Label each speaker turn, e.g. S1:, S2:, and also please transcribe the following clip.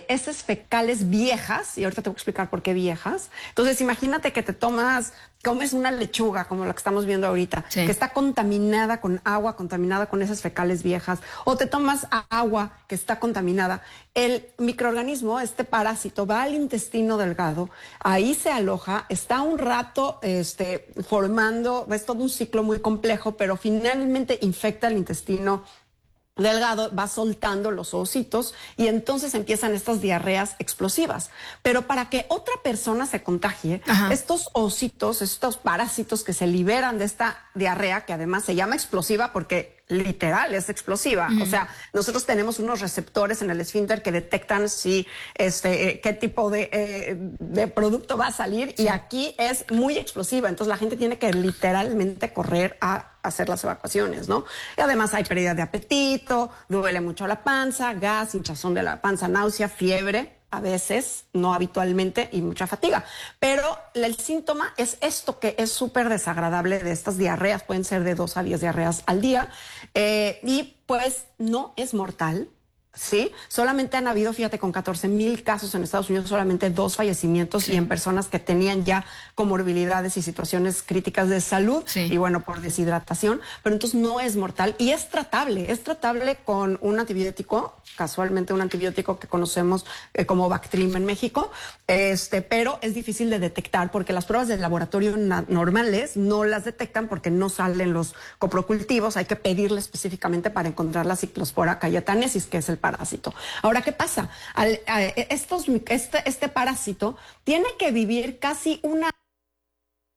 S1: de heces fecales viejas, y ahorita te voy a explicar por qué viejas. Entonces, imagínate que comes una lechuga, como la que estamos viendo ahorita,
S2: Sí.
S1: que está contaminada con agua, contaminada con heces fecales viejas, o te tomas agua que está contaminada. El microorganismo, este parásito, va al intestino delgado, ahí se aloja, está un rato formando, es todo un ciclo muy complejo, pero finalmente infecta el intestino delgado, va soltando los oocitos y entonces empiezan estas diarreas explosivas. Pero para que otra persona se contagie,
S2: Ajá.
S1: estos oocitos, estos parásitos que se liberan de esta diarrea, que además se llama explosiva porque literal es explosiva. O sea, nosotros tenemos unos receptores en el esfínter que detectan si qué tipo de producto va a salir, y aquí es muy explosiva. Entonces la gente tiene que literalmente correr a hacer las evacuaciones, ¿no? Y además hay pérdida de apetito, duele mucho la panza, gas, hinchazón de la panza, náusea, fiebre, a veces, no habitualmente, y mucha fatiga. Pero el síntoma es esto, que es súper desagradable de estas diarreas. Pueden ser de 2 a 10 diarreas al día. Y pues no es mortal. Sí, solamente han habido, fíjate, con 14,000 casos en Estados Unidos, solamente 2 fallecimientos, y en personas que tenían ya comorbilidades y situaciones críticas de salud, y bueno, por deshidratación. Pero entonces no es mortal y es tratable con un antibiótico, casualmente un antibiótico que conocemos como Bactrim en México, pero es difícil de detectar porque las pruebas de laboratorio normales no las detectan porque no salen los coprocultivos. Hay que pedirle específicamente para encontrar la Cyclospora cayetanensis, que es el parásito. Ahora, ¿qué pasa? Este parásito tiene que vivir casi una